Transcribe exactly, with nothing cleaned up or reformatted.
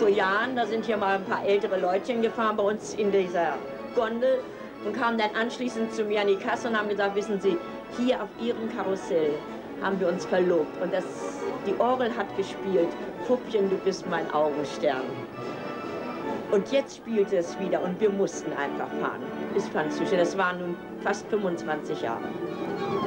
vor Jahren, da sind hier mal ein paar ältere Leutchen gefahren bei uns in dieser Gondel und kamen dann anschließend zu mir an die Kasse und haben gesagt, wissen Sie, hier auf Ihrem Karussell haben wir uns verlobt und das, die Orgel hat gespielt, Puppchen, du bist mein Augenstern. Und jetzt spielte es wieder und wir mussten einfach fahren bis Pfannenstiel. Das waren nun fast fünfundzwanzig Jahre.